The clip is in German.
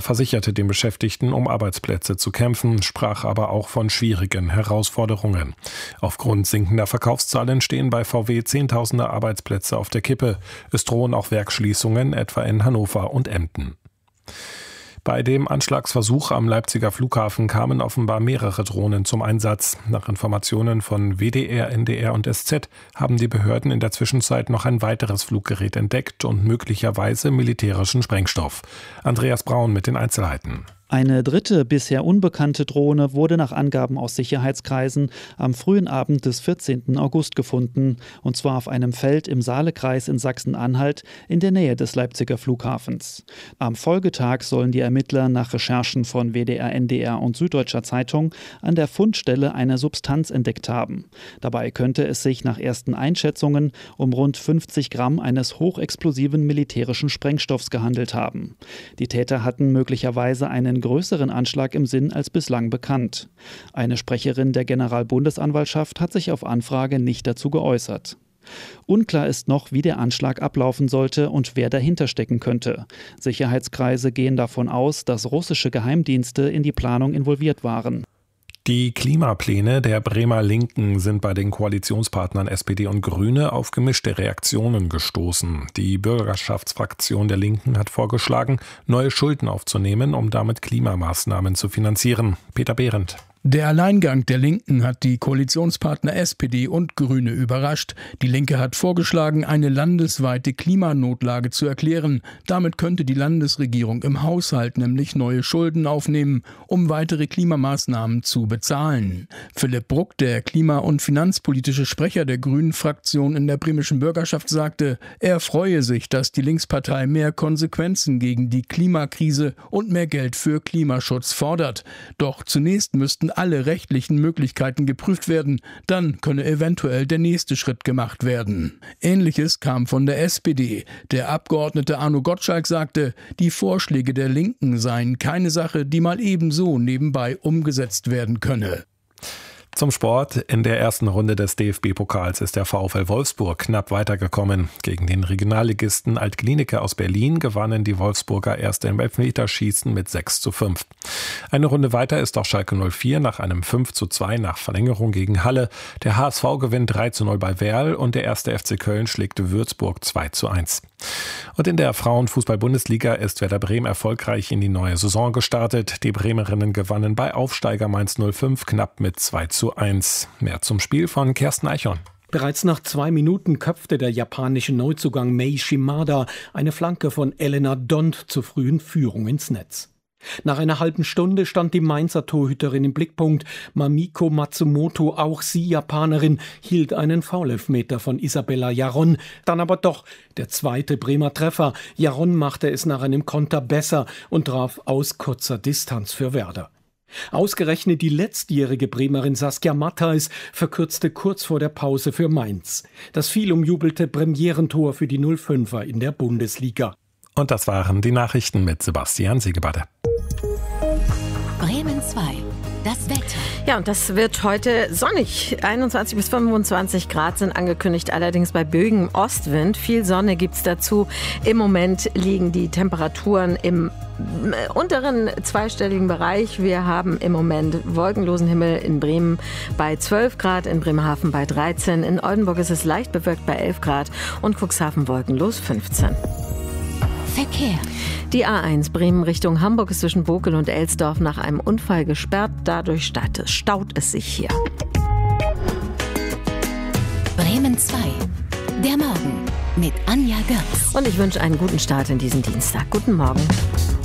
versicherte den Beschäftigten, um Arbeitsplätze zu kämpfen, sprach aber auch von schwierigen Herausforderungen. Aufgrund sinkender Verkaufszahlen stehen bei VW Zehntausende Arbeitsplätze auf der Kippe. Es drohen auch Werksschließungen, etwa in Hannover und Emden. Bei dem Anschlagsversuch am Leipziger Flughafen kamen offenbar mehrere Drohnen zum Einsatz. Nach Informationen von WDR, NDR und SZ haben die Behörden in der Zwischenzeit noch ein weiteres Fluggerät entdeckt und möglicherweise militärischen Sprengstoff. Andreas Braun mit den Einzelheiten. Eine dritte, bisher unbekannte Drohne wurde nach Angaben aus Sicherheitskreisen am frühen Abend des 14. August gefunden, und zwar auf einem Feld im Saalekreis in Sachsen-Anhalt in der Nähe des Leipziger Flughafens. Am Folgetag sollen die Ermittler nach Recherchen von WDR, NDR und Süddeutscher Zeitung an der Fundstelle eine Substanz entdeckt haben. Dabei könnte es sich nach ersten Einschätzungen um rund 50 Gramm eines hochexplosiven militärischen Sprengstoffs gehandelt haben. Die Täter hatten möglicherweise einen größeren Anschlag im Sinn als bislang bekannt. Eine Sprecherin der Generalbundesanwaltschaft hat sich auf Anfrage nicht dazu geäußert. Unklar ist noch, wie der Anschlag ablaufen sollte und wer dahinter stecken könnte. Sicherheitskreise gehen davon aus, dass russische Geheimdienste in die Planung involviert waren. Die Klimapläne der Bremer Linken sind bei den Koalitionspartnern SPD und Grüne auf gemischte Reaktionen gestoßen. Die Bürgerschaftsfraktion der Linken hat vorgeschlagen, neue Schulden aufzunehmen, um damit Klimamaßnahmen zu finanzieren. Peter Behrendt. Der Alleingang der Linken hat die Koalitionspartner SPD und Grüne überrascht. Die Linke hat vorgeschlagen, eine landesweite Klimanotlage zu erklären. Damit könnte die Landesregierung im Haushalt nämlich neue Schulden aufnehmen, um weitere Klimamaßnahmen zu bezahlen. Philipp Bruck, der klima- und finanzpolitische Sprecher der Grünen-Fraktion in der bremischen Bürgerschaft, sagte, er freue sich, dass die Linkspartei mehr Konsequenzen gegen die Klimakrise und mehr Geld für Klimaschutz fordert. Doch zunächst müssten alle rechtlichen Möglichkeiten geprüft werden, dann könne eventuell der nächste Schritt gemacht werden. Ähnliches kam von der SPD. Der Abgeordnete Arno Gottschalk sagte, die Vorschläge der Linken seien keine Sache, die mal ebenso nebenbei umgesetzt werden könne. Zum Sport. In der ersten Runde des DFB-Pokals ist der VfL Wolfsburg knapp weitergekommen. Gegen den Regionalligisten Alt-Glienicke aus Berlin gewannen die Wolfsburger erst im Elfmeterschießen mit 6:5. Eine Runde weiter ist auch Schalke 04 nach einem 5:2 nach Verlängerung gegen Halle. Der HSV gewinnt 3:0 bei Werl und der 1. FC Köln schlägt Würzburg 2:1. Und in der Frauenfußball-Bundesliga ist Werder Bremen erfolgreich in die neue Saison gestartet. Die Bremerinnen gewannen bei Aufsteiger Mainz 05 knapp mit 2:1. Mehr zum Spiel von Kersten Eichhorn. Bereits nach 2 Minuten köpfte der japanische Neuzugang Mei Shimada eine Flanke von Elena Dont zur frühen Führung ins Netz. Nach einer halben Stunde stand die Mainzer Torhüterin im Blickpunkt. Mamiko Matsumoto, auch sie Japanerin, hielt einen Foulelfmeter von Isabella Jaron. Dann aber doch der zweite Bremer Treffer. Jaron machte es nach einem Konter besser und traf aus kurzer Distanz für Werder. Ausgerechnet die letztjährige Bremerin Saskia Matthijs verkürzte kurz vor der Pause für Mainz. Das viel umjubelte Premierentor für die 05er in der Bundesliga. Und das waren die Nachrichten mit Sebastian Siegebade. Bremen 2. Das Wetter. Ja, und das wird heute sonnig. 21 bis 25 Grad sind angekündigt, allerdings bei böigem Ostwind. Viel Sonne gibt's dazu. Im Moment liegen die Temperaturen im unteren zweistelligen Bereich. Wir haben im Moment wolkenlosen Himmel in Bremen bei 12 Grad, in Bremerhaven bei 13. In Oldenburg ist es leicht bewölkt bei 11 Grad und Cuxhaven wolkenlos 15. Verkehr. Die A1 Bremen Richtung Hamburg ist zwischen Bokel und Elsdorf nach einem Unfall gesperrt. Dadurch staut es sich hier. Bremen 2. Der Morgen mit Anja Götz. Und ich wünsche einen guten Start in diesen Dienstag. Guten Morgen.